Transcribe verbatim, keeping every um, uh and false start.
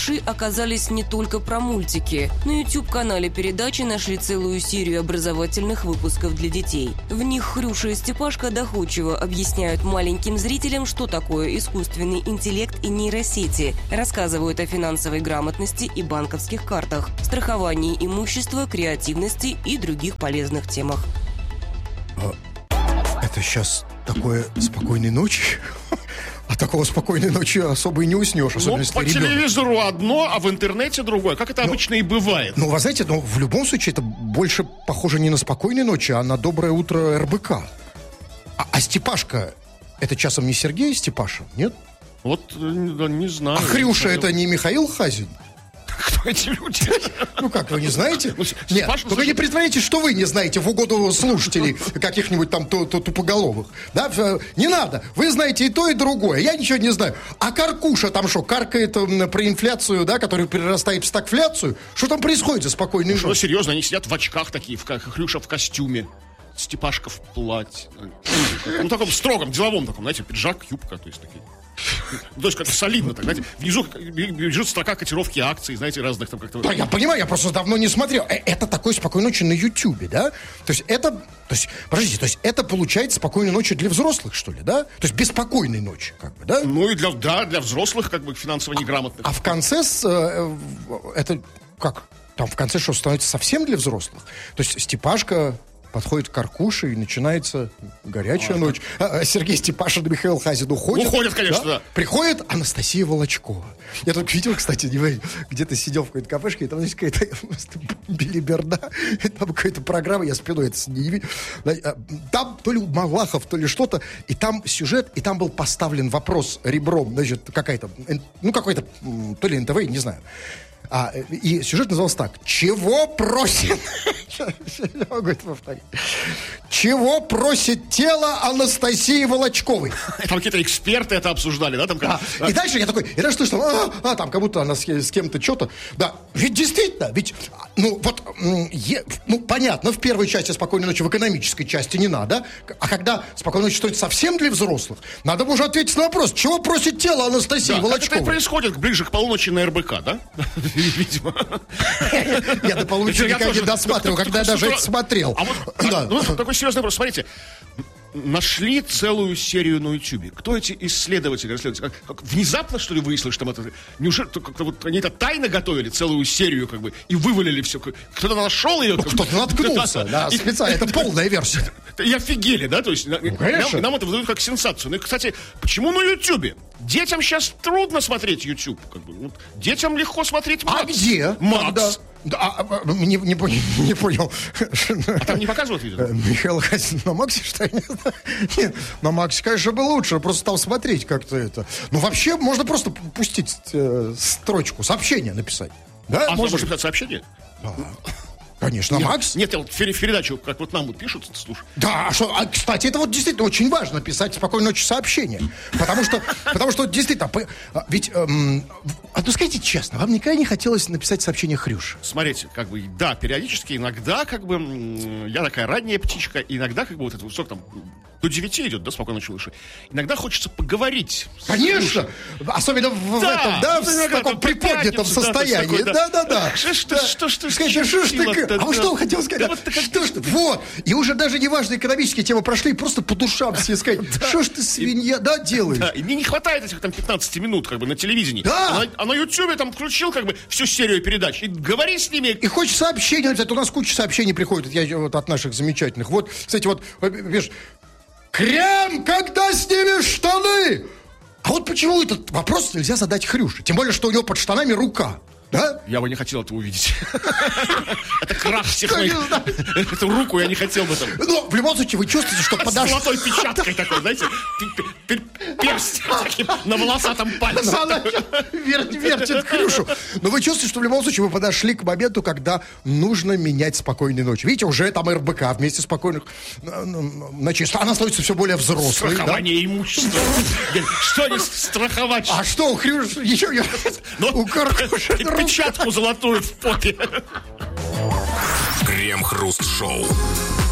Хрюши оказались не только про мультики. На YouTube-канале передачи нашли целую серию образовательных выпусков для детей. В них Хрюша и Степашка доходчиво объясняют маленьким зрителям, что такое искусственный интеллект и нейросети, рассказывают о финансовой грамотности и банковских картах, страховании имущества, креативности и других полезных темах. Это сейчас такое спокойной ночи? А такого спокойной ночи особо и не уснешь, особенно ну, если по ребенок. Телевизору одно, а в интернете другое. Как это ну, обычно и бывает. Ну, вы знаете, ну, в любом случае это больше похоже не на спокойной ночи, а на доброе утро эр бэ ка. А, а Степашка, это часом не Сергей Степашин, нет? Вот, да, не знаю. А Хрюша это не Михаил Хазин? Кто эти люди? Ну как, вы не знаете? Ну, нет, Паша, только не притворяйтесь, что вы не знаете в угоду слушателей каких-нибудь там тупоголовых. Да? Не надо. Вы знаете и то, и другое. Я ничего не знаю. А Каркуша там что, каркает про инфляцию, да, которая перерастает в стагфляцию? Что там происходит за спокойный ну, что, серьезно, они сидят в очках такие, в, Хрюша в костюме. Степашка в платье. Ну, таком строгом, деловом таком, знаете, пиджак, юбка, то есть такие. Ну, то есть как-то солидно так, знаете. Внизу бежит строка котировки акций, знаете, разных там как-то... Да, я понимаю, я просто давно не смотрел. Это такой спокойной ночи на Ютубе, да? То есть это... То есть, подождите, то есть это получается спокойной ночи для взрослых, что ли, да? То есть беспокойной ночи, как бы, да? Ну и для, да, для взрослых, как бы, финансово неграмотных. А, а в конце с, э, это как? Там в конце что, становится совсем для взрослых? То есть Степашка... подходит к Каркуше, и начинается горячая а, ночь. А, Сергей Степашин и Михаил Хазин уходят. Уходят, конечно, да. да. Приходит Анастасия Волочкова. Я только видел, кстати, где-то сидел в какой-то кафешке, и там, знаете, какая-то билиберда, там какая-то программа, я спиной это не видел. Там то ли Малахов, то ли что-то, и там сюжет, и там был поставлен вопрос ребром, значит, какая-то, ну, какой-то, то ли эн тэ вэ, не знаю. А, и сюжет назывался так. Чего просит... Я могу это повторить. Чего просит тело Анастасии Волочковой? Там какие-то эксперты это обсуждали, да? Там как... а, и дальше я такой, и дальше слышу, а, а, там как будто она с, с кем-то что-то. Да, ведь действительно, ведь, ну, вот, е, ну, понятно, в первой части «Спокойной ночи», в экономической части не надо. А когда «Спокойной ночи» стоит совсем для взрослых, надо уже ответить на вопрос, чего просит тело Анастасии да, Волочковой? Это и происходит ближе к полуночи на эр бэ ка, да? Видимо. Я до полуночи никогда не досматривал, когда я даже это смотрел. А вот, ну, такой серьезный вопрос, смотрите. Нашли целую серию на Ютубе. Кто эти исследователи? исследователи? Как, как, внезапно, что ли, выяснилось, что там это... Неужели как-то вот они это тайно готовили, целую серию, как бы, и вывалили все? Кто-то нашел ее? Ну, кто-то наткнулся, да, и, специально. Это полная версия. И офигели, да? То есть ну, нам, нам это выдают как сенсацию. Ну и, кстати, почему на Ютубе? Детям сейчас трудно смотреть YouTube. Как бы. Вот, детям легко смотреть Макс. А где? Макс. Да, а, а, не, не, понял, не понял. А там не показывают видео? Михаил Хазин на Максе, что ли? Нет, на Максе, конечно, бы лучше. Просто там смотреть как-то это. Ну, вообще, можно просто пустить э, строчку, сообщение написать. Да? А можно написать сообщение? Да. Конечно, нет, Макс. Нет, вот передачу, как вот нам вот пишут, слушай. Да, что, а, кстати, это вот действительно очень важно, писать «Спокойной ночи» сообщение. Потому что, потому что действительно, ведь, эм, а ну скажите честно, вам никогда не хотелось написать сообщение Хрюше? Смотрите, как бы, да, периодически, иногда, как бы, я такая ранняя птичка, иногда, как бы, вот это, вот там, до девяти идет, да, «Спокойной ночи, лучше». Иногда хочется поговорить. Конечно! Особенно в, да, в этом, да, в таком приподнятом состоянии. Да-да-да. Что ж ты, что ж ты, что ж ты, а вы что вы хотели сказать? Да, вот, что ж ты? Вот. И уже даже неважно, экономические темы прошли, просто по душам все сказать. Что ж ты, свинья, да, делаешь? Да, и мне не хватает этих там пятнадцати минут, как бы, на телевидении. Да. А на Ютубе там включил, как бы, всю серию передач. И говори с ними. И хочешь сообщения написать. У нас куча сообщений приходит я, вот, от наших замечательных. Вот, кстати, вот, видишь, крем, когда снимешь штаны? А вот почему этот вопрос нельзя задать Хрюше? Тем более, что у него под штанами рука. Да? Я бы не хотел этого увидеть. Это крах всех моих... Эту руку я не хотел бы там. Ну, в любом случае, вы чувствуете, что подошли... С золотой печаткой такой, знаете, перст на волосатом пальце. Она вертит Хрюшу. Но вы чувствуете, что в любом случае вы подошли к моменту, когда нужно менять «Спокойной ночи». Видите, уже там эр бэ ка вместе «Спокойных ночей». Она становится все более взрослой. Страхование имущества. Что не страховать? А что у Хрюши? Еще я... У Каркуши... Печатку золотую в попе. Крем-хруст-шоу.